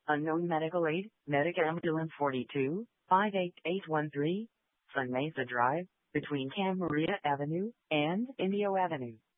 Unknown medical aid, Medic Ambulance 42, 58813, Sun Mesa Drive, between Camarillo Avenue and Indio Avenue.